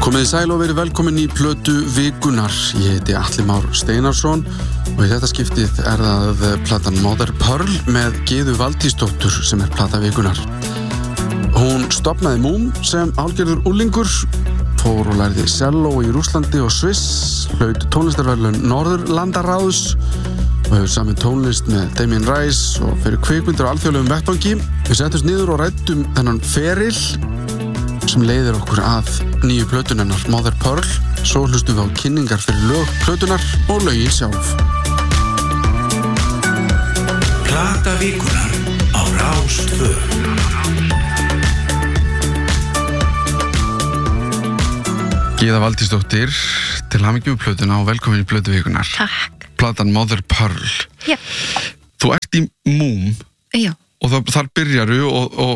Komið sæl og verið velkomin í plötu vikunar. Ég heiti Atli Már Steinarsson og í þetta skiptið það platan Mother Pearl með Gyðu Valtýsdóttur sem plata vikunar. Hún stofnaði Múm sem hálfgerður unglingur, fór og lærði selló í Rússlandi og Sviss, hlaut tónlistarverðlaun Norðurlandaráðs og hefur samið tónlist með Damien Rice og fyrir kvikmyndir á alþjóðlegum vettvangi. Við settumst niður og ræddum þennan feril sem leiðir okkur að nýju plötunennar Mother Pearl. Svo hlustum við á kynningar fyrir lög plötunar og lögin sjálf. Plata vikunar á Rás 2. Gyða Valtýsdóttir, til hamingju með plötuna og velkomin í plötu vikunar. Takk. Platan Mother Pearl. Já. Þú ert í Múm. Já. Og þar byrjaru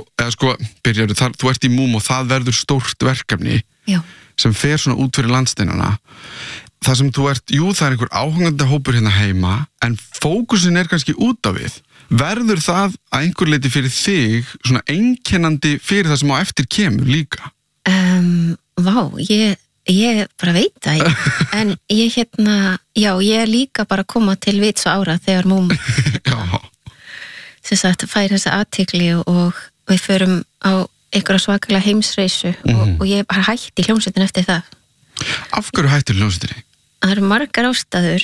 þú ert í Múm og það verður stórt verkefni. Já. Sem fer svona út fyrir landsteinana. Það sem þú ert, það er einhver áhangandi hópur hérna heima, en fókusin kannski út á við. Verður það að einhver leiti fyrir þig svona einkennandi fyrir það sem á eftir kemur líka? Ég bara veit það ekki. En ég ég er líka bara að koma til vits og ára þegar Múm fær þessa athygli og við förum á einhverja svakalega heimsreisu og ég bara hætti hljómsveitin eftir það. Af hverju hættir hljómsveitinni? Það eru margar ástæður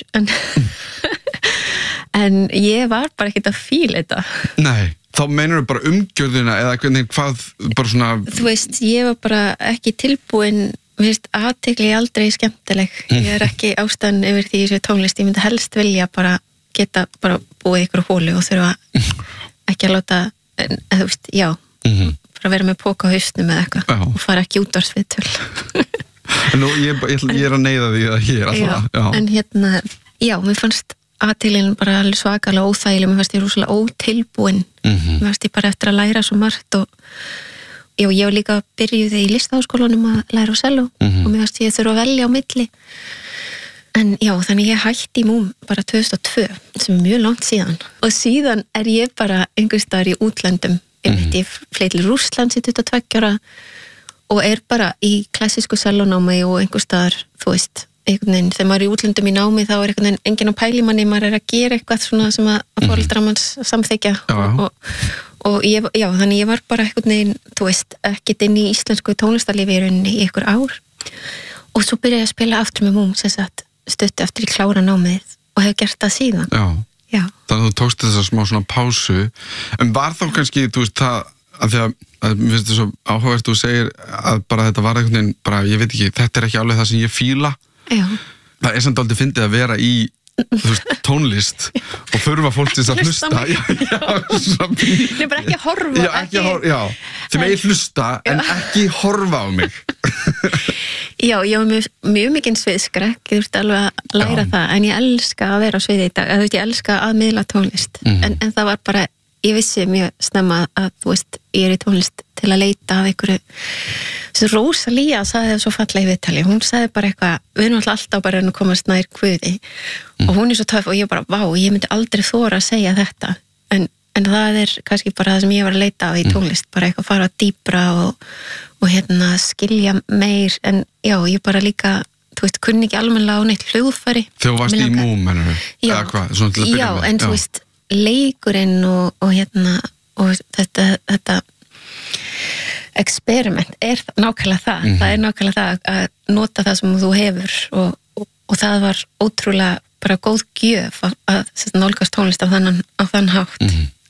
en ég var bara ekkert að fíla þetta. Nei, þá meinarðu bara umgjörðina eða hvað bara svona... Þú veist, ég var bara ekki tilbúin, athygli aldrei skemmtileg. Ég er ekki ástæðan yfir því þessu tónlist, ég myndi helst vilja bara geta bara búið ykkur hólu og þurfa ekki að láta, þú veist, bara vera með póka á hausnum eða eitthvað og fara ekki útvarpsviðtöl. Nú, ég er að neyða því að ég er alltaf. En mér fannst aðtilin bara alveg svakalega óþægileg, mér fannst ég rosalega ótilbúin, mér fannst ég bara eftir að læra svo margt og ég var líka byrjuð í listaháskólanum að læra á selló og mér fannst ég þurfa að velja á milli. En þannig ég hætti í Múm bara 2002, sem er mjög langt síðan. Og síðan er ég bara einhvers staðar í útlöndum. Ég fleið til Rússlands í 22 ára og er bara í klassísku sellónámi og einhvers staðar, þú veist, einhvern veginn, þegar maður er í útlöndum í námi þá er einhvern veginn enginn á pælimanni, maður er að gera eitthvað svona sem að foreldrar manns samþykja. Og þannig ég var bara einhvern veginn, þú veist, ekkert inn í íslensku tónlistarlífi í rauninni í einhver ár. Og svo byrjaði ég að spila aftur með Múm, sem sagt, stuttu eftir í klára námið og hef gert það síðan. Já. Þannig að þú tókst þessa smá svona pásu, en var þá kannski, þú veist, það að því að mér finnst þetta svo áhugavert, þú segir að bara þetta var einhvern veginn, bara ég veit ekki, þetta er ekki alveg það sem ég fíla. Já. Það er samt aldrei fyndið að vera í, þú veist, tónlist og þurfa fólk til að hlusta. Það er bara ekki að horfa. Þeim eigi hlusta en ekki horfa á mig. Ég var mjög mikinn sviðskrekk, ég þurfti alveg að læra það, en ég elska að vera á sviði í dag, ég elska að miðla tónlist, en það var bara, ég vissi mjög snemma að, þú veist, ég er í tónlist til að leita af einhverju, þessu Rósalía sagði það svo fallega í viðtali, hún sagði bara eitthvað, við erum alltaf bara að komast nær Guði, og hún er svo töff og ég bara, ég myndi aldrei þora að segja þetta, en það er kannski bara það sem ég var að leita af í tónlist, bara eitthvað fara dýpra og skilja meir, en ég bara líka, þú veist, kunni ekki almennilega á neitt hljóðfæri. Þegar þú varst í Múm, mennur við? Já, en þú veist, leikurinn og þetta experiment er nákvæmlega það. Það er nákvæmlega það að nota það sem þú hefur og það var ótrúlega bara góð gjöf að nálgast tónlist á þann hátt.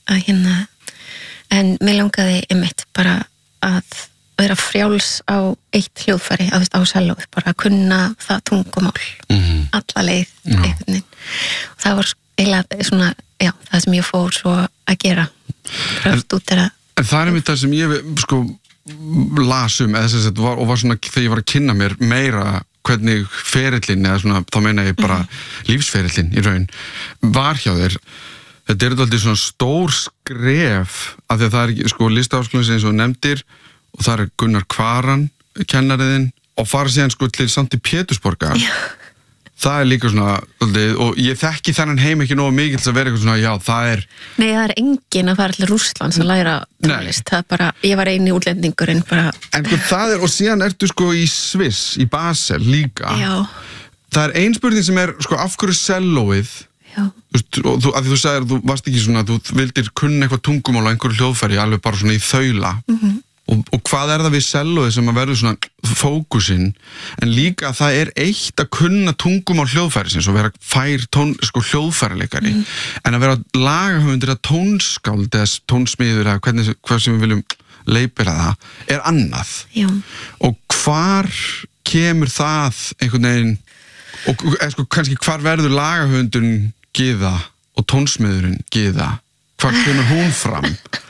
En mér langaði einmitt bara að vera frjáls á eitt hljóðfæri á selló, bara að kunna það tungumál alla leið einhvern veginn. Og það var eiginlega svona, það sem ég fór svo að gera rætt út En það er einmitt það sem ég las eða þess að var svona þegar ég var að kynna mér meira hvernig ferillin, eða svona, þá meina ég bara lífsferillin í raun var hjá þér. Þetta er alltaf svona stór skref af því að það er ekki, listaháskólinn eins og nefndir og það er Gunnar Kvaran, kennariðinn og fara síðan til Sankti Pétursborgar. Það líka svona, og ég þekki þennan heim ekki nógu mikið til að vera eitthvað svona, já, það er... Nei, það enginn að fara til Rússlands að læra tónlist. Það bara, ég var eini útlendingurinn bara... En það og síðan ertu í Sviss, í Basel líka. Já. Það ein spurning sem af hverju sellóið? Já. Og af því þú sagðir, þú varst ekki svona, þú vildir kunna eitthvað tungumál á einhverju hljóðfæri, alveg bara svona í þaula. Og hvað það við sellóið sem að verður svona fókusinn, en líka það eitt að kunna tungumál hljóðfærisins og vera fær hljóðfærileikari, en að vera lagahöfundur eða tónskáld eða tónsmiður eða hvað sem við viljum leipira það, annað. Já. Og hvar kemur það einhvern veginn, og kannski hvar verður lagahöfundurinn Gyða og tónsmiðurinn Gyða, hvar kemur hún fram?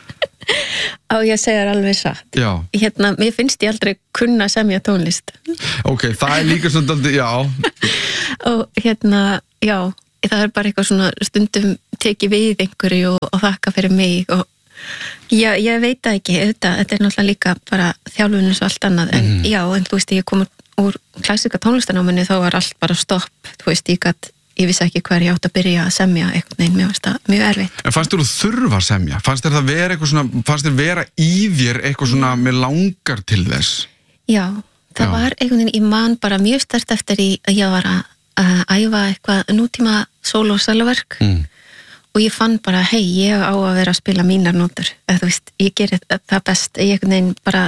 Á ég segir alveg satt. Já. Mér finnst ég aldrei kunna semja tónlist. Ok, það líka svona, já. Og já, það bara eitthvað svona stundum teki við einhverju og þakka fyrir mig og ég veit það ekki, þetta er náttúrulega líka bara þjálfun eins og allt annað, en já, en þú veist, ég kom úr klassíska tónlistanáminni, þá var allt bara stopp, þú veist, ég vissi ekki hver ég átt að byrja að semja einhvern veginn, mér fannst það mjög erfitt. En fannst þú þurfa að semja? Fannst þér það vera eitthvað svona, fannst þér vera í þér eitthvað svona með langar til þess? Já, það var einhvern veginn, ég man bara mjög sterkt eftir að ég var að æfa eitthvað nútíma sóló- og soloverk og ég fann bara, hei, ég á að vera að spila mínar nótur, þú veist, ég geri það best, ég einhvern veginn bara,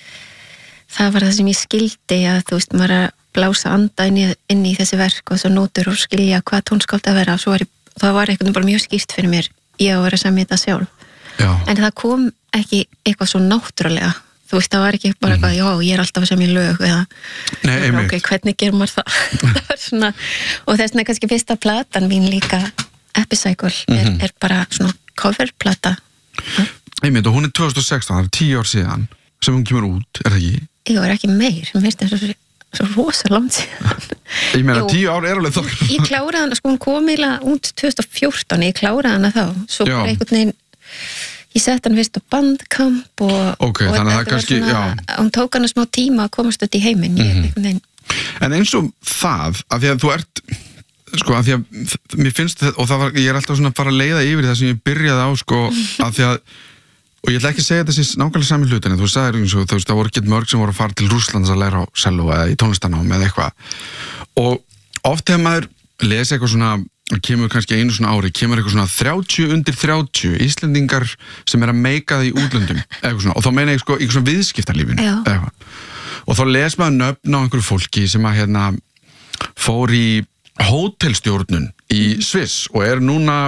það var það sem ég skildi að, þú veist, maður að blása anda inn í þessi verk og þessu nótur og skilja hvað tónskáld að vera og það var eitthvað bara mjög skýrt fyrir mér ég að vera að semja þetta sjálf. Já. En það kom ekki eitthvað svo náttúrulega, þú veist, það var ekki bara eitthvað, já, ég er alltaf að semja lög eða, ok, hvernig gerir maður það? Það var svona, og þess vegna kannski fyrsta platan mín líka, Epicycle, er bara svona coverplata. Og hún 2016, það 10 ár síðan sem hún kemur út, það ekki? Jú, ekki meir, mér finnst það svo rosa langt síðan. Ég meina, 10 ár alveg þó. Ég kláraði hana, hún kom eiginlega út 2014, ég kláraði hana þá. Svo bara einhvern veginn, ég sett hana fyrst á Bandcamp og þannig að það kannski, já. Hún tók hana smá tíma að komast út í heiminn, einhvern veginn. En eins og það, af því að þú ert, af því að mér finnst þetta, og ég alltaf svona að fara að leiða yfir það sem ég byrjaði á, af því að og ég ætla ekki að segja þetta sem nákvæmlega sami hlutin, þú sagðir eins og það voru ekki mörg sem voru að fara til Rússlands að læra á selló eða í tónlistanámi eða eitthvað. Og oft þegar maður lesi eitthvað svona, kemur kannski einu svona ári, kemur eitthvað svona 30 undir 30 Íslendingar sem að meika það í útlöndum, eitthvað svona, og þá meina ég eitthvað svona viðskiptarlífinu, eitthvað. Og þá les maður nöfn á einhverju fólki sem að fór í hótelstjórnun í Sviss og er núna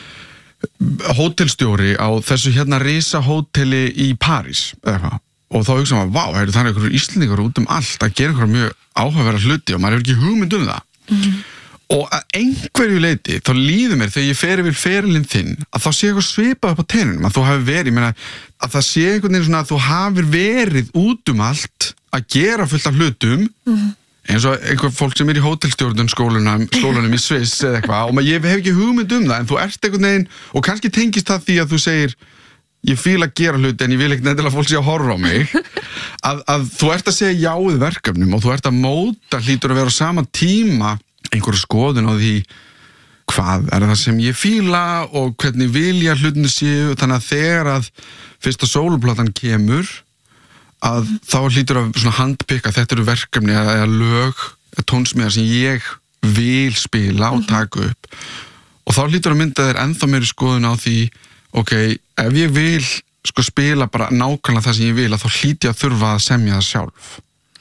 hótelstjóri á þessu risa hóteli í París eða, og þá hugsa maður, vá, það er einhverjum Íslendingar út allt að gera einhverjum mjög áhugaverða hluti og maður hefur ekki hugmynd það. Og að einhverju leiti þá líður mér þegar ég fer yfir ferilinn þinn að þá sé eitthvað svipað upp á teinunum að þú hafi verið, ég meina að það sé einhvern veginn svona að þú hafir verið út allt að gera fullt af hlutum eins og einhver fólk sem er í hótelstjórnun skólanum í Sviss eða eitthvað og ég hef ekki hugmynd það en þú ert einhvern veginn og kannski tengist það því að þú segir ég fíla að gera hluti en ég vil ekki nefnilega að fólk sé að horfa á mig að þú ert að segja já við verkefnum og þú ert að móta hlýtur að vera á sama tíma einhverju skoðun á því hvað það sem ég fíla og hvernig vilja hlutinu séu þannig að þegar að fyrsta sóluplatan kemur að þá hlýtur að svona handpikka þetta eru verkefni eða lög tónsmíðar sem ég vil spila og taka upp og þá hlýtur að mynda þér ennþá meiri skoðun á því ok, ef ég vil spila bara nákvæmlega það sem ég vil að þá hlýti ég að þurfa að semja það sjálf.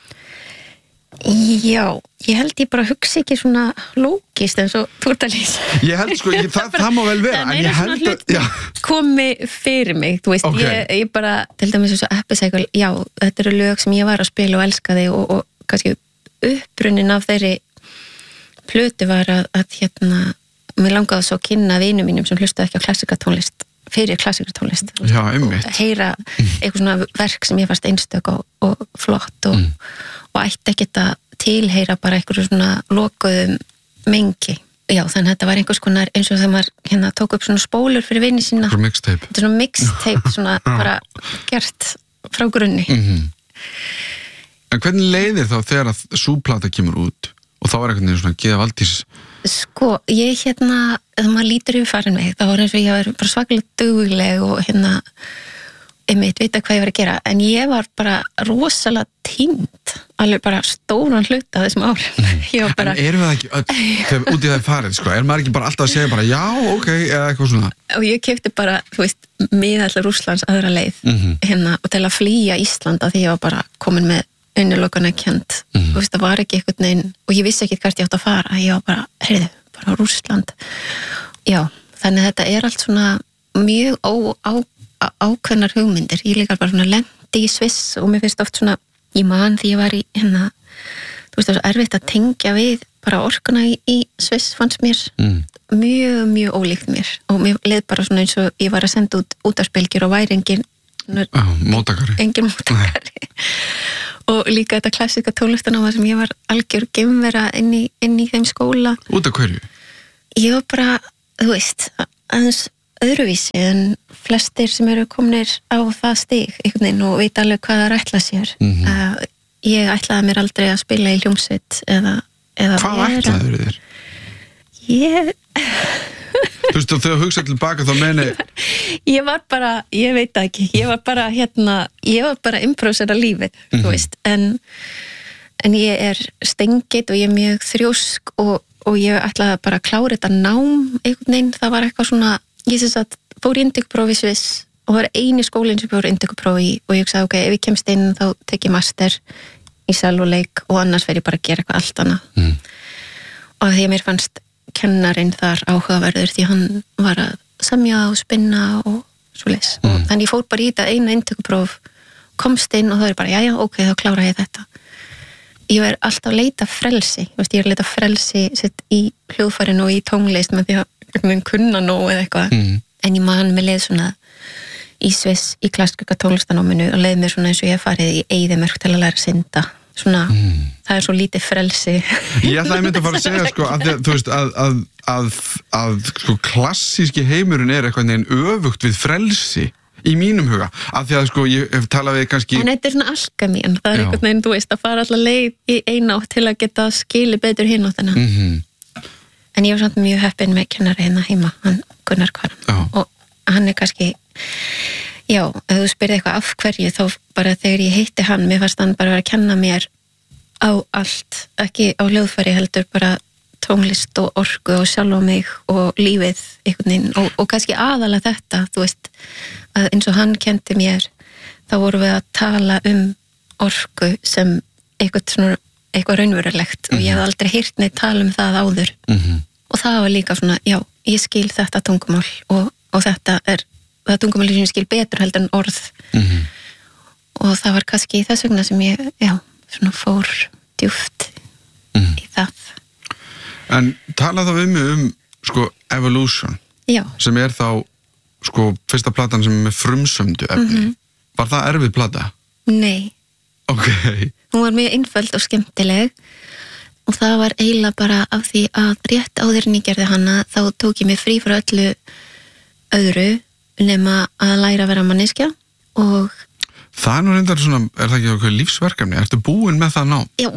Já, ég held ég bara hugsi ekki svona lógist eins og þú ert að lýsa. Ég held það má vel vera en ég held að komi fyrir mig, þú veist, okay. ég bara til dæmis eins og Epicycle, já, þetta eru lög sem ég var að spila og elskaði og kannski upprunnin af þeirri plötu var að mér langaði svo að kynna vinum mínum sem hlustaði ekki á klassikatónlist fyrir klassikartónlist heyra eitthvað svona verk sem ég fannst einstök og flott og ætti ekkert að tilheyra bara eitthvað svona lokuðum mengi. Já, þannig að þetta var einhvers konar eins og þegar maður tók upp svona spólur fyrir vini sína. Mixtape. Þetta er svona mixtape svona bara gert frá grunni. En hvernig leiðir þá þegar að súplata kemur út og þá var einhvern veginn svona Gyða Valdís? Sko, ég þegar maður lítur yfir farin mig, þá var eins og ég var bara svakalega dugleg og einmitt vita hvað ég var að gera, en ég var bara rosalega týnd, alveg bara stóran hluta þessum árum. Ég var bara... En erum við það ekki öll, þegar út í það farið, sko? Er maður ekki bara alltaf að segja bara já, ok, eða eitthvað svona? Og ég keypti bara, þú veist, miðall Rússlands aðra leið, og til að flýja Íslanda því ég var bara komin með undirlokunarkennd, þú veist, það var ekki einhvern veginn, og ég vissi ekki hvert ég átt að fara, ég var bara, heyrðu, bara Rússland. Já, þannig að þetta allt svona mjög ákveðnar hugmyndir. Ég líka bara svona lendi í Sviss og mér finnst oft svona, ég man því ég var í þú veist, það er svo erfitt að tengja við bara orkuna í Sviss fannst mér mjög, mjög ólíkt mér og mér leið bara svona eins og ég var að senda út af spilgjur og væri engin móttakari og líka þetta klassika tónlistanáma sem ég var algjör geimvera inn í þeim skóla. Út af hverju? Ég var bara, þú veist, aðeins öðruvísi en flestir sem eru komnir á það stig einhvern veginn og veit alveg hvað það ætla sér. Ég ætlaði mér aldrei að spila í hljómsveit eða hvað ætlaði þér? Þú veist, og þegar hugsaði tilbaka þá meni ég var bara, ég veit það ekki ég var bara imprósera lífið, þú veist en ég stengið og ég mjög þrjósk og ég ætlaði bara að klára þetta nám einhvern veginn, það var eitthvað svona ég sem sagt fór í inntökupróf í Sviss og það var eini skólinn sem fór inntökupróf í og ég sagði ok, ef ég kemst inn þá tek ég master í selvoleik og annars fer ég bara að gera eitthvað allt annað og því að mér fannst kennarinn þar áhugaverður því hann var að semja og spinna og svoleiðis og þannig ég fór bara í þetta eina inntökupróf komst inn og það bara já, ok, þá klára ég þetta ég var alltaf að leita frelsi ég er að leita frelsi sitt í hljóðfærinu og í tónlist með því að kunna nóg eða eitthvað en ég man með leið svona í Sviss í klassika tónlistanáminu og leið mér svona eins og ég farið í eyðimörk til að læra að synda svona, það svo lítið frelsi Ég ætlaði myndi að fara að segja sko að þú veist að sko klassíski heimurinn eitthvað neginn öfugt við frelsi í mínum huga, af því að sko ég hef talað við kannski en þetta svona alkemín, það einhvern veginn, þú veist, að fara allar leið í eina átt til að geta skili betur hinn áttina en ég var samt mjög heppin með kennari hérna heima, hann Gunnar Kvaran og hann kannski já, ef þú spyrði eitthvað af hverju þá bara þegar ég hitti hann, mér fannst hann bara að vera að kenna mér á allt ekki á hljóðfæri heldur bara tónlist og orku og sjálf á mig og lífið einhvern veginn og kannski aðalega þetta, þú veist að eins og hann kenndi mér þá vorum við að tala orku sem eitthvað raunverulegt og ég hef aldrei heyrt neitt tala það áður og það var líka svona, já, ég skil þetta tungumál og þetta það tungumál sem ég skil betur heldur en orð og það var kannski þess vegna sem ég, já, svona fór djúpt í það. En tala þá við mig sko Evolution já. Sem þá sko fyrsta platan sem með frumsömdu efni. Var það erfið plata? Nei. Ok. Hún var mjög einföld og skemmtileg og það var eiginlega bara af því að rétt áður en ég gerði hana þá tók ég mig frí frá öllu öðru nema að læra að vera manneskja og það nú reyndar svona, er það ekki okkur lífsverkefni? Ertu búin með það ná? Já,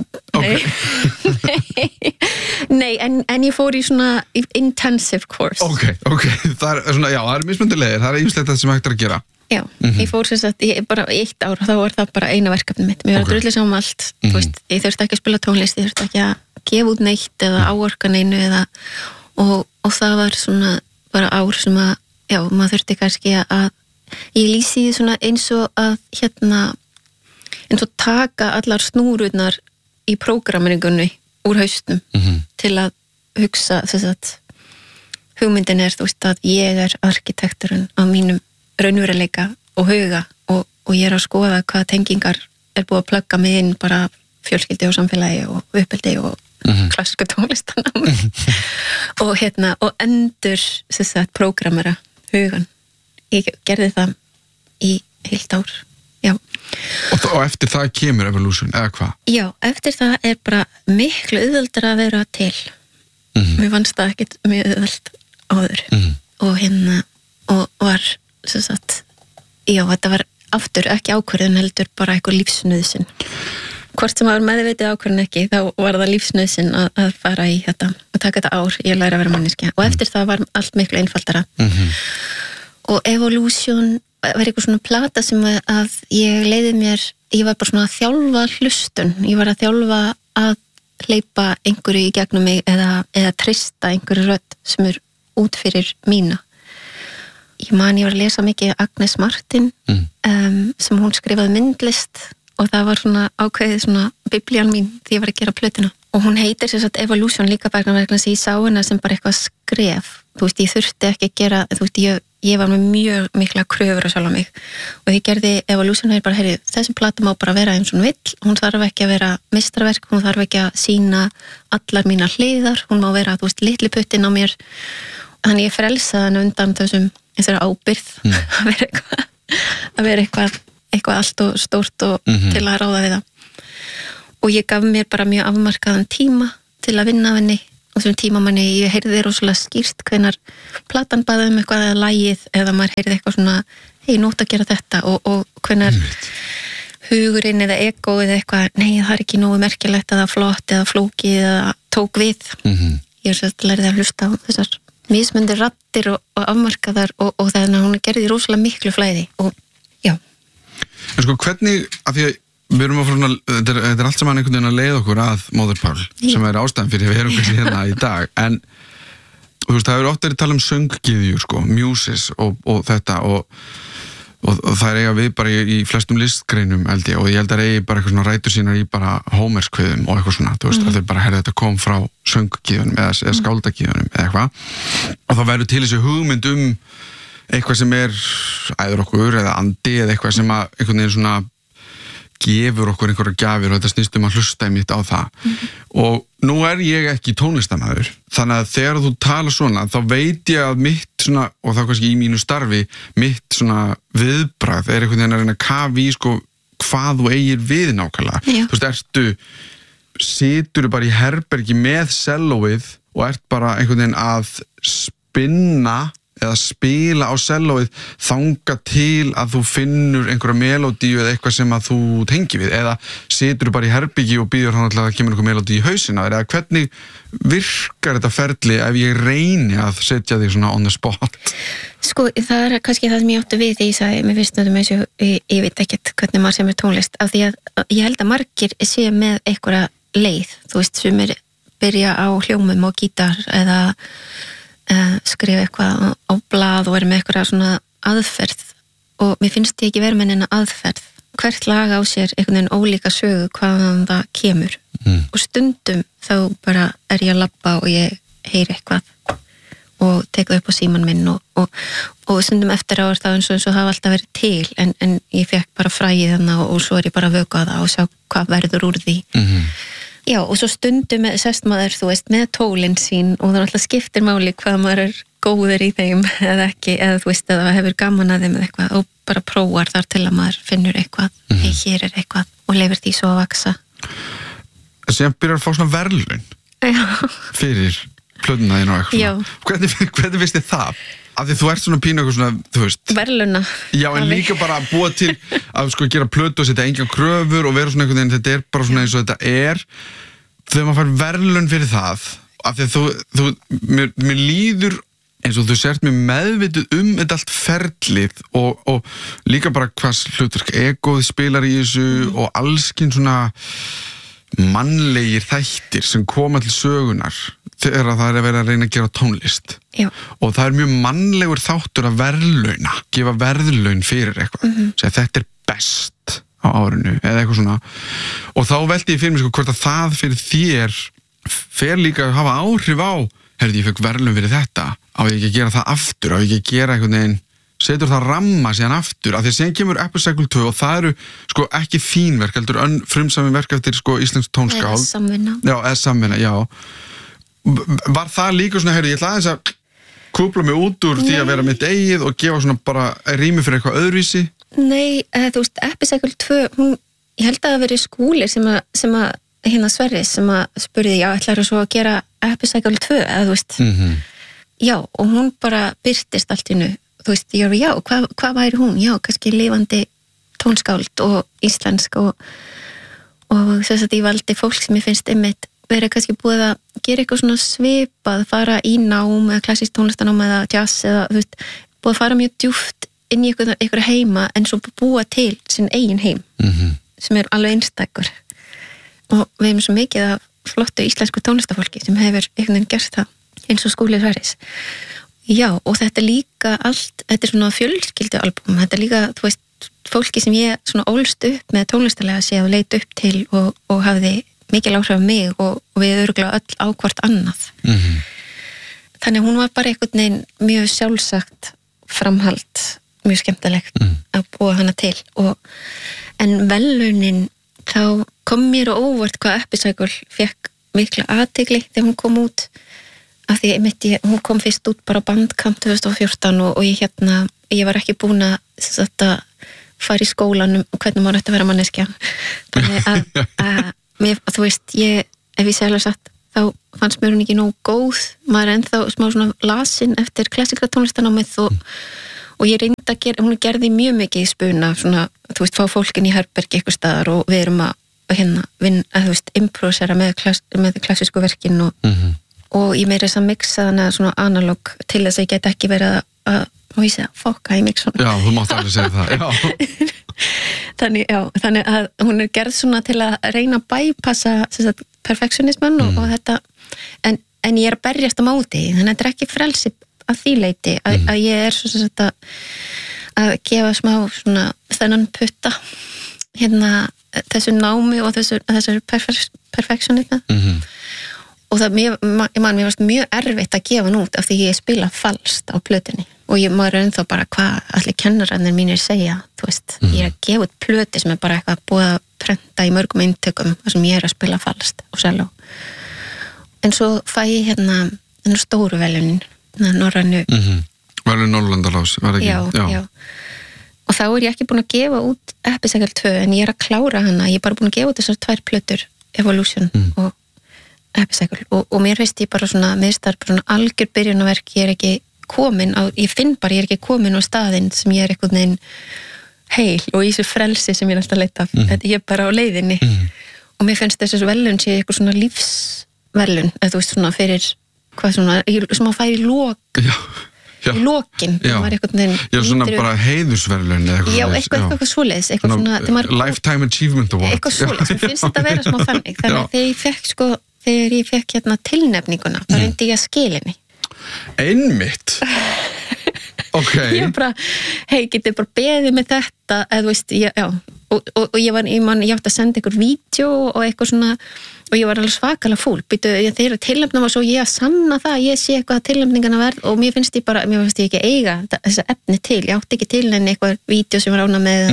nei, en ég fór í svona intensive course. Ok, það svona, já, það mismundilegir, það ýmislegt það sem hægt að gera. Já, ég fór sem sagt, bara 1 ár, þá var það bara eina verkefni mitt. Mér var að drullu saman allt, þú veist, ég þurfti ekki að spila tónlist, ég þurfti ekki að gefa út neitt eða áorka neinu og það var svona bara ár sem að, já, maður þurfti kannski að ég lýsi því svona eins og að eins og taka allar snúrurnar í prógramingunni úr haustum til að hugsa þess að hugmyndin þú veist að ég arkitekturinn á mínum raunveruleika og huga og ég að skoða hvaða tengingar búið að plugga mig inn bara fjölskyldi og samfélagi og uppeldi og klassíska tónlistana og og endur þess að prógramera hugan. Ég gerði það í heilt ár, já. Og eftir það kemur Evolution, eða hvað? Já, eftir það bara miklu auðveldara að vera til. Mér fannst það ekkert mjög auðveld áður. Og var, sem sagt, já, þetta var aftur ekki ákvörðun heldur bara eitthvað lífsnauðsyn. hvort sem maður meðvitið ákvörðin ekki, þá var það lífsnauðsinn að fara í þetta og taka þetta ár í að læra að vera manneskja og eftir það var allt miklu einfaldara og Evolution var eitthvað svona plata sem að ég leiði mér, ég var bara svona að þjálfa hlustun, ég var að þjálfa að hleypa einhverju í gegnum mig eða treysta einhverju rödd sem út fyrir mína. Ég var að lesa mikið Agnes Martin sem hún skrifaði myndlist og það var svona ákveðið svona biblían mín því ég var að gera plötuna og hún heitir sem sagt Evolution líka vegna þess að ég sá hana sem bara eitthvað skref, þú veist, ég þurfti ekki að gera, þú veist, ég var með mjög mikla kröfur að sjálfa mig og ég gerði Evolution bara, heyri, þessi plata má bara vera eins og hún vill, hún þarf ekki að vera meistarverk, hún þarf ekki að sýna allar mína hliðar, hún má vera, þú veist, litli puttin á mér, þannig ég frelsaði hann undan þessari ábyrgð að vera eitthvað allt og stórt og til að ráða við það og ég gaf mér bara mjög afmarkaðan tíma til að vinna af henni og þessum tímamanni ég heyrði rosalega skýrt hvenar platan baði eitthvað eða lagið eða maður heyrði eitthvað svona hei, nótt að gera þetta og hvenar hugurinn eða ego eða eitthvað, nei það er ekki nógu merkilegt eða flott eða flókið eða tók við ég lærði að hlusta á þessar mismundir raddir og afmarkaðar og þannig að hún gerði rosalega miklu flæði og já. En sko hvernig, af því að við erum að fara svona, þetta er allt saman einhvern veginn að leiða okkur að Mother Pearl sem er ástæðan fyrir við erum kannski hérna í dag en þú veist, það hefur oft verið að tala um sönggyðjur sko, muses og þetta og það er eiga við bara í flestum listgreinum held ég og ég held að eigi bara eitthvað svona rætur sínar í bara Homerskviðum og eitthvað svona, þú veist, að þau bara herði þetta kom frá sönggyðjunum eða skáldagyðjunum eða eitthvað og þá verður til þessi hugmynd eitthvað sem er æður okkur eða andi eða eitthvað sem að einhvern veginn svona gefur okkur einhverja gjafir og þetta snýst að hlusta einmitt á það og nú er ég ekki tónlistarmaður þannig að þegar þú talar svona þá veit ég að mitt svona og þá kannski í mínu starfi mitt svona viðbragð er einhvern veginn að reyna að kafa í sko hvað þú eigir við nákvæmlega þú veist, siturðu bara í herbergi með sellóið og ert bara einhvern veginn að spinna eða spila á sellóið þanga til að þú finnur einhverja melódíu eða eitthvað sem að þú tengi við eða situr bara í herbyggi og býður hann alltaf að kemur einhver melódíu í hausina eða hvernig virkar þetta ferli ef ég reyni að setja þig svona on the spot? Sko, það er kannski það sem ég átti við því ég sagði, mér finnst þetta með þessu ég veit ekkert hvernig maður semur tónlist af því að ég held að margir séu með einhverja leið, þú veist, sem byrja á hljómum og gítar eða skrifa eitthvað á blað og vera með eitthvað svona aðferð og mér finnst ég ekki vera með neina aðferð hvert lag á sér einhvern veginn ólíka sögu hvaðan það kemur og stundum þá bara er ég að labba og ég heyri eitthvað og tek það upp á síman minn og stundum eftir á þá eins og það hafa alltaf verið til en ég fekk bara fræið þannig og svo er ég bara að vöka það og sjá hvað verður úr því Já, og svo stundum sest maður, þú veist, með tólinn sín og það alltaf skiptir máli hvað maður er góður í þeim eða ekki, eða þú veist, eða hefur gaman að þeim eða eitthvað og bara prófar þar til að maður finnur eitthvað, hér er eitthvað og leifir því svo að vaksa. Sem byrjar að fá svona verðlaun fyrir plötuna þín og eitthvað. Já. Hvernig finnst þið það? Af því þú ert svona pínu eitthvað svona, þú veist. Verðlauna. Já, en líka bara að búa til að sko gera plötu og setja engan kröfur og vera svona einhvern veginn, þetta er bara svona eins og þetta er. Þegar maður fær verðlaun fyrir það, af því að mér líður eins og þú sért mér meðvituð þetta allt ferlið og líka bara hvað hlutverk egoð spilar í þessu og allskinn svona mannlegir þættir sem koma til sögunar þegar það er að vera að reyna að gera tónlist. Já. Og það er mjög mannlegur þáttur að verðlauna, gefa verðlaun fyrir eitthvað, segja þetta er best á árinu eða eitthvað svona og þá velti ég fyrir mig sko hvort að það fyrir þér fer líka að hafa áhrif á ég fekk verðlaun fyrir þetta á ég ekki að gera það aftur, á ég ekki að gera einhvern veginn setur það ramma síðan aftur af því að síðan kemur Epicycle 2 og það eru sko ekki þín verk, heldur frumsamin verk eftir sko íslensk tónskáld eða samvinna. Já, eða samvinna, já var það líka svona, ég ætla aðeins að kúpla mig út úr því að vera mitt eigið og gefa svona bara rými fyrir eitthvað öðruvísi? Nei, þú veist, Epicycle 2 ég held að það veri Skúli sem að hérna Sverris sem að spurði, já, ætlarðu svo að gera Epicycle 2, eða þú veist já, og hún bara birtist allt innu, þú veist, já, hvað væri hún? Já, kannski lifandi tónskáld og íslensk og og þess að ég valdi fólk sem ég finnst einmitt verið kannski búið að gera eitthvað svona svipað, fara í nám eða klassískt tónlistanám eða jazz eða þú veist, búið að fara mjög djúpt inn í einhverja heima en svo búa til sinn eigin heim sem alveg einstakur og við hefum svo mikið af flottu íslensku tónlistafólki sem hefur einhvern veginn gert það eins og Skúli Sverris. Já, og þetta líka allt, þetta svona fjölskyldualbúm, þetta líka, þú veist, fólki sem ég svona ólst upp með tónlistalega séð og leit upp til og hafði mikil áhrif á mig og við örugglega öll á hvort annað. Þannig hún var bara einhvern veginn mjög sjálfsagt framhald, mjög skemmtilegt að búa hana til en verðlaunin þá kom mér á óvart hvað Epicycle fekk mikla athygli þegar hún kom út af því hún kom fyrst út bara Bandcamp 2014 og ég var ekki búin að fara í skólanum og hvernig maður ætti að vera manneskja þannig að þú veist, ef ég segla satt þá fannst mér hún ekki nóg góð maður ennþá smá svona lasin eftir klassíska tónlistanámið og ég reyndi að gera, hún gerði mjög mikið í spuna svona, þú veist, fá fólkin í herbergi eitthvað staðar og við erum að vinna, þú veist, improvisera með klassísku verkin og ég meira þess að mixa þannig svona analog til þess að ég get ekki verið að fokka í mixunum. Já, þú mátt alveg segja það, já. Þannig að hún gerð svona til að reyna að bypassa perfektionisman og þetta, en ég að berjast á móti, þannig að þetta ekki frelsi að því leiti, að ég svo að gefa smá svona þennan putta þessu námi og þessu perfektionisman og það, mér varst mjög erfitt að gefa hann út af því ég spila falskt á plötunni og maður ennþá bara hvað allir kennararnir mínir segja, þú veist, ég að gefa út plötu sem bara eitthvað búið að prenta í mörgum eintökum þar sem ég að spila falskt og selló en svo fæ ég stóru verðlaunin norrænu verðlaun Norðurlandaráðs, var ekki? Já. Og þá ég ekki búin að gefa út Epicycle 2 en ég að klára hana, ég bara búin að gefa út þessar 2 plötur Evolution og Epicycle og mér veist ég bara svona miðstar svona algjör byrjunarverk ég ekki komin á, ég finn bara ég ekki komin á staðinn sem ég einhvern veginn heil og í þessu frelsi sem ég alltaf leita ég bara á leiðinni og mér finnst þessu verðlaun sé eitthvað svona lífsverðlaun eða þú veist svona fyrir hvað svona, sem að færi í lok í lokin svona bara heiðursverðlaun já, eitthvað svoleiðis Lifetime Achievement Award eitthvað svoleiðis, mér finnst þetta að vera smá þannig þannig að þegar ég fekk tilnefninguna þá reyndi ég að skilinni einmitt ok ég bara, getið bara beðið með þetta eða þú veist, og ég átti að senda einhver vídeo og eitthvað svona og ég var alveg svakalega fúl þegar tilnefna var svo ég að sanna það ég sé eitthvað að tilnefningana verð og mér finnst ég ekki eiga þessa efni til ég átti ekki tilnefni eitthvað vídeo sem var ána með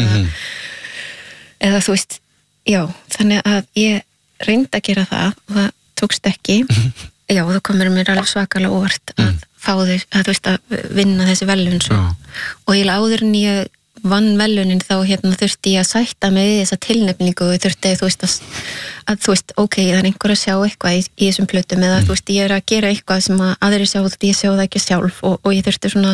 eða þú veist þannig að ég reyndi að gera það og það tókst ekki það komur mér alveg svakalega óvart að fá þau, þú veist, að vinna þessi verðlaun og ég áður en ég vann verðlaunin þá þurfti ég að sætta mig við þessa tilnefningu og þurfti þú veist, ok, það einhver að sjá eitthvað í þessum plötum eða þú veist, ég að gera eitthvað sem að aðrir sjá þetta, ég sjá það ekki sjálf og ég þurfti svona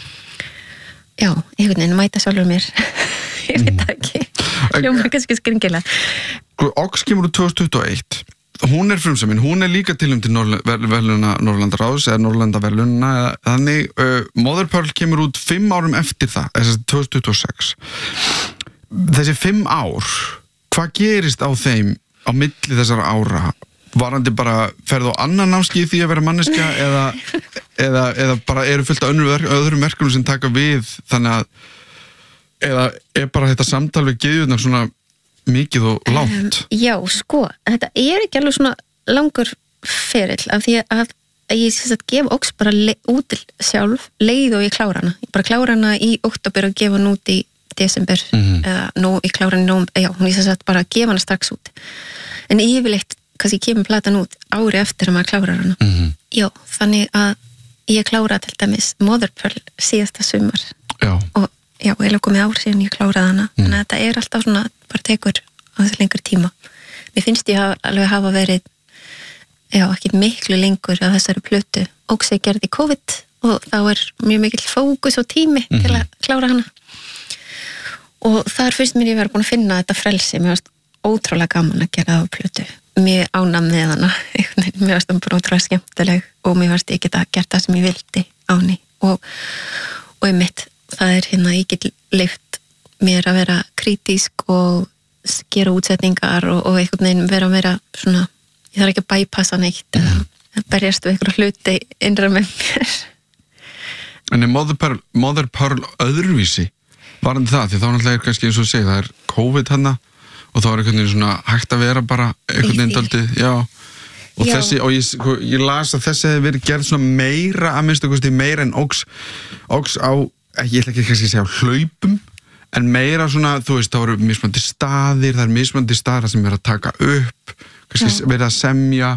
einhvern veginn mæta sjálfur mér ég veit það ekki hljómar kannski skringilega Ox kemur úr 2021 hún frumsamin, hún líka tilnefnd til verðlauna Norðurlandaráðs eða Norðurlandaverðlauna þannig Mother Pearl kemur út 5 árum eftir það, þess að 2026 þessi 5 ár hvað gerist á þeim á milli þessara ára varandi bara ferð á annan námskeið því að vera manneskja eða bara eru fullt af öðrum verkunum sem taka við þannig að eða bara þetta samtal við gyðjurnar svona mikið og langt já, sko, þetta ekki alveg svona langur ferill af því að ég gefa Ox bara út sjálf leið og ég klára hana ég bara klára hana í október og gefa hann út í desember eða ég klára hana hún bara gefa hana strax út en yfirleitt kannski kemur platan út ári eftir að maður klárar hana já, þannig að ég klára til dæmis Mother Pearl síðasta sumar og ég hef komið ár síðan ég kláraði hana þannig að þetta alltaf svona, bara tekur á þessu lengur tíma mér finnst ég alveg hafa verið ekki miklu lengur á þessari plötu og sem gerði COVID og þá mjög mikill fókus og tími til að klára hana og þar finnst mér ég vera búin að finna þetta frelsi mér varst ótrúlega gaman að gera það á plötu. Mér ánægð með hana. Mér varst hún bara ótrúlega skemmtileg og mér varst ég geta gert það sem ég vildi á henni. Og einmitt, það ég get leyft mér að vera kritísk og gera útsetningar og einhvern veginn vera meira svona, ég þarf ekki að bypassa neitt eða berjast við einhverja hluti innra með mér. En Mother Pearl öðruvísi varandi það, því þá náttúrulega kannski eins og segja, það COVID hana og þá einhvern veginn svona hægt að vera bara einhvern veginn daldið, já. Og þessi, og ég las að þessi hefði verið gerð svona meira, að minnstu kosti meira en óks á, ég ætla ekki kannski að segja hlaupum, en meira svona, þú veist, það voru mismunandi staðir, það mismunandi staðir sem er að taka upp, kannski verið að semja,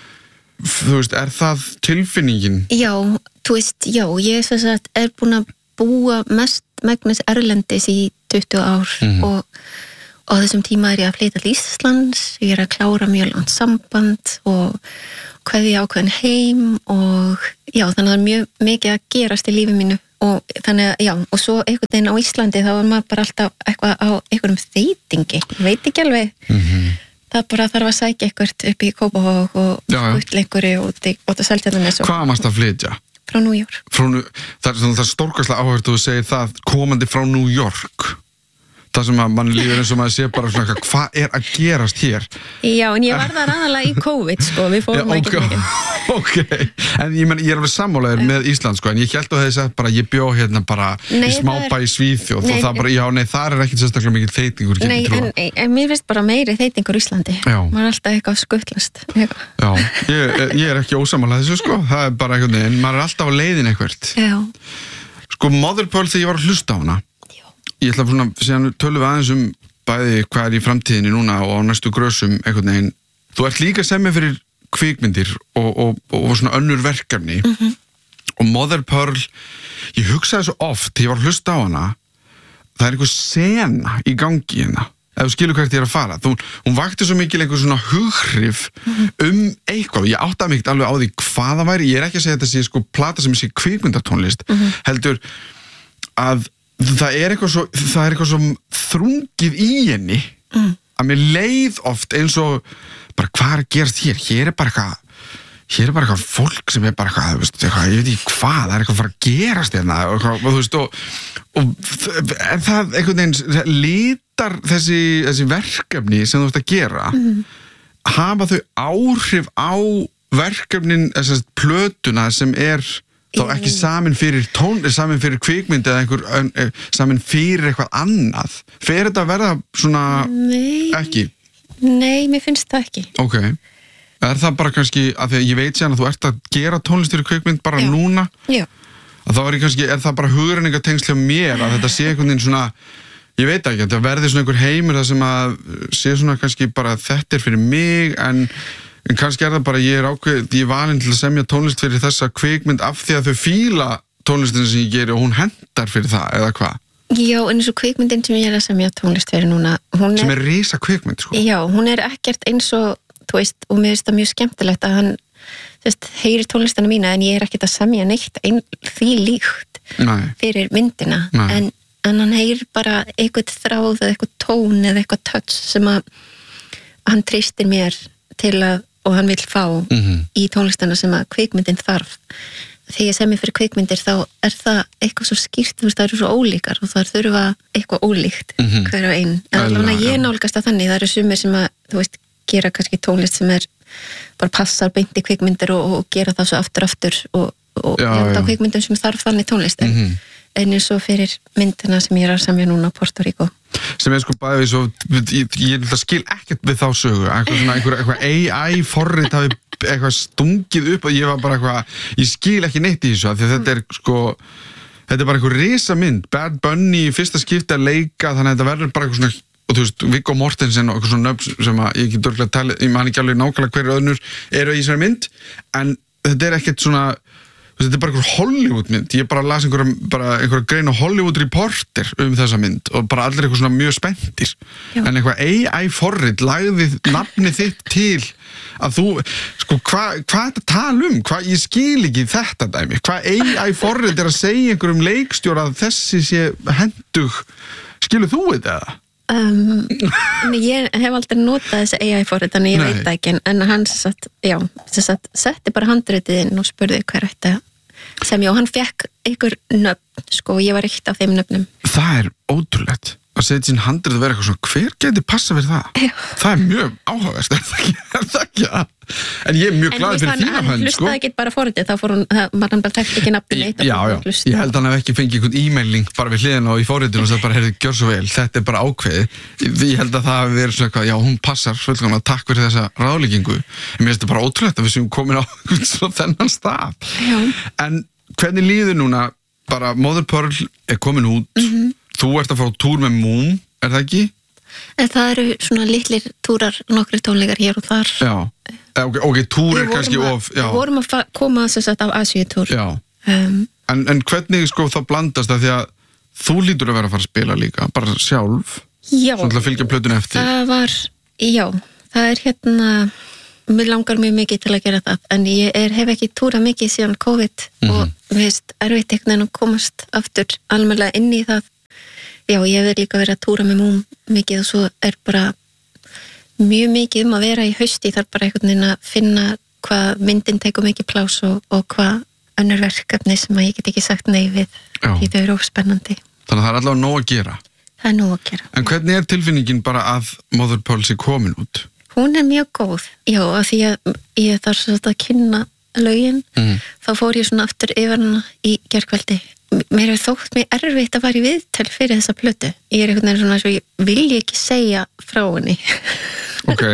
þú veist, það tilfinningin? Já, þú veist, ég sem sagt búin að búa megnis erlendis í 20 ár og á þessum tíma ég að flytja til Íslands, ég að klára mjög langt samband og kveðja ákveðin heim og þannig að mjög mikið að gerast í lífi mínu og þannig að, og svo einhvern veginn á Íslandi þá var maður bara alltaf eitthvað á einhverjum þeytingi, ég veit ekki alveg það bara þarf að sækja eitthvað upp í Kópavog og skuttleikuri og það Seltjarnarnes. Hvað varst að flytja? Frá New York. Það er stórkastlega áhugavert að þú segir það komandi frá New York. Það sem að mann líður eins og maður sé bara svona hvað er að gerast hér? Já, en ég var það aðalega í COVID, sko, við fórum ekki mikið. Ok, en ég er alveg sammálaður með Ísland, sko, en ég held að það sagt bara, ég bjó hérna bara í smábæ í Svíþjóð og það bara, það er ekkert sérstaklega mikið þeytingur. Nei, en mér finnst bara meiri þeytingur í Íslandi. Maður er alltaf eitthvað skuttlast. Já, ég er ekki ósammála þessu, sko, það er bara einhvern veginn, maður er alltaf á leiðin eitthvað. Já. Sko, Mother Pearl þegar ég var að hlusta á hana, ég ætla svona, síðan tölum við aðeins bæði hvað er í framtíðinni núna og á næstu grösum einhvern veginn. Þú ert líka semja fyrir kvikmyndir og svona önnur verkefni og Mother Pearl, ég hugsaði svo oft þegar ég var að hlusta á hana, það er einhver sena í gangi hérna, ef þú skilur hvert ég er að fara. Hún vakti svo mikil einhver svona hughrif eitthvað, ég áttaði mig ekki alveg á því hvað það væri, ég er ekki að segja þetta sé sko plata sem sé kvikmyndatónlist, heldur að það er eitthvað svo þrungið í henni að mér leið oft eins og bara hvað er að gerast hér er bara eitthvað fólk sem er bara eitthvað, ég veit ekki hvað, það er eitthvað að fara að gerast hérna og þú veist og er það einhvern veginn lítar þessi verkefni sem þú ert að gera hafa þau áhrif á verkefnin, þessast plötuna sem er þá ekki samin fyrir kvikmynd eða samin fyrir eitthvað annað. Fer þetta að verða svona ekki? Nei, mér finnst það ekki. Ok. Er það bara kannski, að því að ég veit síðan að þú ert að gera tónlist fyrir kvikmynd bara núna? Já. Að þá er það bara hugrenningatengsl hjá mér að þetta sé einhvern veginn svona, ég veit ekki, þetta verði svona einhver heimur það sem að sé svona kannski bara þetta er fyrir mig en kannski er það bara, ég er valinn til að semja tónlist fyrir þessa kvikmynd af því að þau fíla tónlistin sem ég geri og hún hendar fyrir það, eða hvað? Já, en eins og kvikmyndin sem ég er að semja tónlist fyrir núna, sem er risa kvikmynd, sko. Já, hún er ekkert eins og, þú veist, og mér finnst það mjög skemmtilegt að hann, þú veist, heyrir tónlistana mína en ég er ekkert að semja neitt því líkt fyrir myndina, en hann heyrir bara eitthvað þráð eða eitthvað tón eða eitthvað touch sem að hann treystir mér til að og hann vil fá í tónlistana sem að kvikmyndin þarf. Þegar ég semja fyrir kvikmyndir þá er það eitthvað svo skýrt, þú veist, það eru svo ólíkar og það þurfa eitthvað ólíkt hver og einn. En alveg ég nálgast að þannig, það eru sumir sem að, þú veist, gera kannski tónlist sem er bara passar beint í kvikmyndir og gera það svo aftur og landa á kvikmyndum sem þarf þannig tónlist. En eins og fyrir myndina sem ég er að semja núna á Puerto Rico. Sem er sko bæði svo, ég skil ekkert við þá sögu, eitthvað AI forrit hafi eitthvað stungið upp og ég var bara eitthvað, ég skil ekki neitt í þessu af því að þetta er sko, þetta er bara eitthvað risa mynd, Bad Bunny í fyrsta skipti að leika, þannig að þetta verður bara eitthvað svona, og þú veist, Viggo Mortensen og eitthvað svona nöfn sem að ég ekki dörglega tala, ég man ekki alveg nákvæmlega hverju öðnur eru í þessari mynd, en þetta er ekkert svona, þetta er bara einhver Hollywood-mynd, ég bara las einhverja grein á Hollywood Reporter þessa mynd og bara allir eitthvað svona mjög spenntir. Já. En eitthvað AI-forrit lagði nafnið þitt til að þú, sko, hvað þetta tala ég skil ekki þetta dæmi, hvað AI-forrit er að segja einhverjum leikstjóra að þessi sé hendug, skilur þú þetta eða? Ég hef aldrei notað þessi AI-forrit þannig ég veit það ekki en hann setti bara handritið inn og spurði hver ætti sem hann fekk einhver nöfn sko og ég var eitt af þeim nöfnum. Það ótrúlegt að setja sín handrið að vera eitthvað svona, hver geti passa fyrir það? Já. Það mjög áhugavert, er það ekki það? En ég mjög glaður fyrir þína hönd, sko. En hann hlustaði ekki bara forritið, þá fór hann bara tekst ekki nafnið neitt. Já, ég held hann hef ekki fengið einhvern e-mail-link bara við hliðina og í forritinu og það bara, heyrðu, gjör svo vel, þetta bara ákveðið. Ég held að það hafi verið svona eitthvað, já, hún passar fullkomlega, takk fyrir þessa ráðleggingu. En mér finnst þetta bara ótrúlegt að við séum komin á þennan stað. Já. En hvernig líður núna, bara Mother Pearl komin út, þú ert að fara á túr með Múm, það ekki? Það eru svona litlir túrar, nokkri tónleikar hér og þar. Já, ok, túr kannski of... Já. Við vorum að koma þess að af Asíutúr. Já, en hvernig sko það blandast það því að þú lítur að vera að fara að spila líka, bara sjálf? Já. Svona til að fylgja plötun eftir? Það er mér langar mjög mikið til að gera það, en ég hef ekki túrað mikið síðan COVID og veist, erfitt einhvern veginn að komast aftur almennilega inn í það. Já, ég hef líka verið að túra með Múm mikið og svo er bara mjög mikið að vera í hausti, þar bara einhvern veginn að finna hvað myndin tekur mikið plás og hvað önnur verkefni sem að ég get ekki sagt nei við, því þau eru spennandi. Þannig að það er allavega nóg að gera. Það er nóg að gera. En hvernig er tilfinningin bara að Mother Pearl sé komin út? Hún er mjög góð, já, af því að ég þarf svona að kynna lögin, þá fór ég svona aftur yfir hana í gærkvöldi. Mér hefur þótt mig erfitt að fara í viðtöl fyrir þessa plötu. Ég er einhvern veginn svona svo, ég vil ekki segja frá henni. Ok.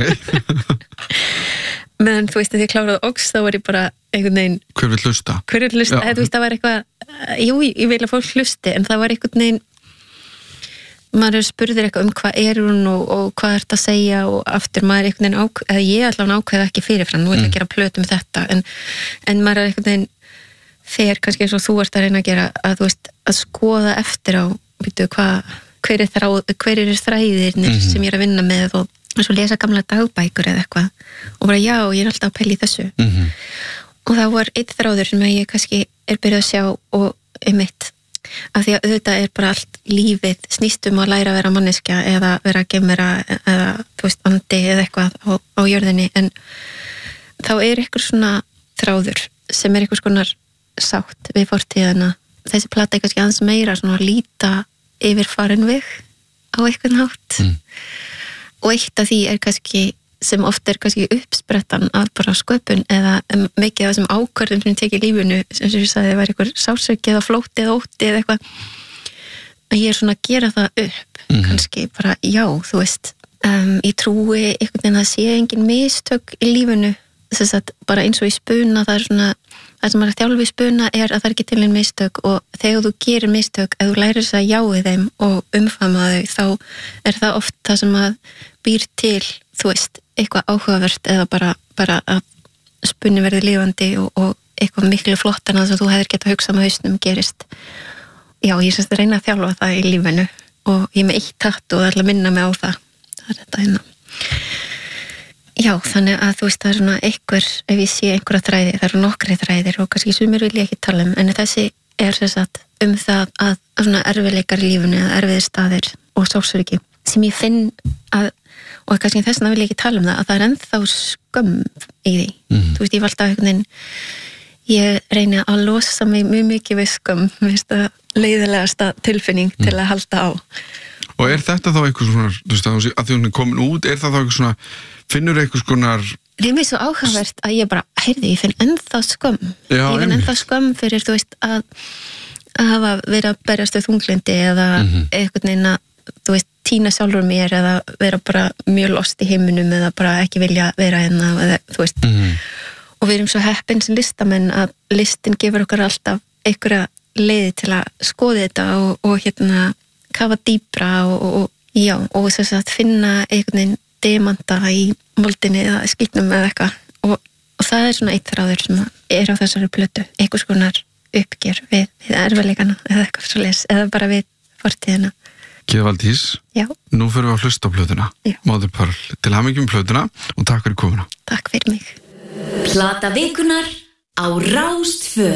Meðan þú veist að ég kláraði óks, þá var ég bara einhvern veginn... Hver vil hlusta? Þú veist, það var eitthvað, jú, ég vil að fólk hlusti, en það var einhvern veginn maður spurðir eitthvað hvað er hún og hvað ert að segja og aftur maður einhvern veginn eða ég allavega ákveða ekki fyrirfram, nú er að gera plötu með þetta en maður er einhvern veginn fer kannski eins og þú ert að reyna að gera að þú veist, að skoða eftir á hver er þræðirnir sem ég er að vinna með og svo lesa gamla dagbækur eða eitthvað og bara já, ég er alltaf að pæla í þessu og það var einn þráður sem ég kannski er byrjað að sjá og einmitt af því að auðvitað er bara allt lífið snýst að læra að vera manneskja eða vera gemera eða þú veist andi eða eitthvað á jörðinni en þá er eitthvað svona þráður sem er eitthvað skonar sátt við fortíðina þessi plata er kannski aðeins meira svona að líta yfir farin veg á eitthvað hátt og eitt af því er kannski sem oft er kannski uppsprettan af bara sköpun eða mikið af þessum ákvörðum sem tekið lífinu sem ég sagði það var eitthvað sásauki eða flóti eða ótti eða eitthvað að ég er svona að gera það upp kannski bara já, þú veist ég trúi einhvern veginn að það sé engin mistök í lífinu þess að bara eins og í spuna það er svona það sem maður að þjálfa í spuna er að það er ekki til einn mistök og þegar þú gerir mistök ef þú lærir þess að já í þeim og umfama þau þá er það oft það sem að býr til þú veist, eitthvað áhugavert eða bara að spunni verði lifandi og eitthvað miklu flottan að þú hefur getað hugsað með hausnum gerist. Já, ég sérst að reyna að þjálfa það í lífinu og ég er með eitt tatt og það er að minna mig á það. Það er þetta hérna. Já, þannig að þú veist, það er svona einhver, ef ég sé einhverja þræði, það eru nokkri þræðir og kannski sumir vil ég ekki tala en þessi er sérst það að svona erfiðleikar í lífinu eða erfiðir staðir og sársaukir sem ég finn að og kannski þess vegna vil ég ekki tala það að það er ennþá skömm í því þú veist, ég var alltaf einhvern veginn ég reyni að losa mig mjög mikið við skömm, veist að leiðilegasta tilfinning til að halda á Og er þetta þá eitthvað svona þú veist, að því hún er komin út, er það þá eitthvað svona finnur eitthvað skonar Það er mér svo áhugavert að ég bara, heyrði, ég finn ennþá skömm ég finn ennþá skömm fyrir, þú veist, að hafa verið að berjast við þunglindi eða einhvern veginn að þú veist, týna sjálfur mér eða vera bara mjög lost í heiminum eða bara ekki vilja vera hérna eða þú veist og við erum svo heppin sem listamenn að listin gefur okkar alltaf einhverja leiði til að skoða þetta og hérna kafa dýpra og þess að finna einhvern veginn demanta í moldinni eða skilnum eða eitthvað og það er svona eitt þráður sem er á þessari plötu einhvers konar uppgjör við erfiðleikana eða eitthvað svoleiðis eða bara við fortíðina Gyða Valdís, nú fyrir við að hlusta á plötuna Mother Pearl, til hamingju með plötuna og takk fyrir komuna. Takk fyrir mig. Plata vikunnar á Rás 2.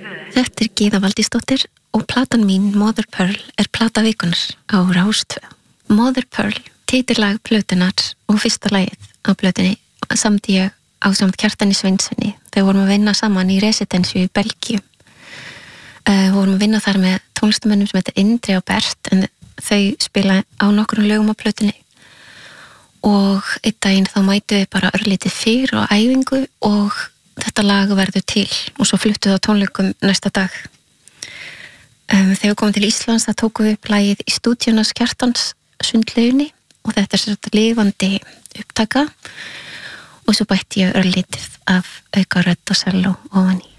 Þetta er Gyða Valdísdóttir og platan mín Mother Pearl er plata vikunnar á Rás 2. Mother Pearl, titillag plötunar og fyrsta lagið á plötunni samdi ég á samt Kjartani Sveinssoni. Þau vorum að vinna saman í residensju í Belgíu. Vorum að vinna þar með tónlistamönnum sem heitir Indri og Bert, en þau spila á nokkrum lögum á plötunni. Og einn daginn þá mætu við bara örlítið fyrir á æfingu og þetta lag verður til og svo fluttu það á tónleikum næsta dag. Þegar við komum til Íslands það tókum við upp lagið í stúdíónas Kjartans Sundlauginni og þetta svona lifandi upptaka og svo bætti ég örlítið af auka rödd og selló ofan í.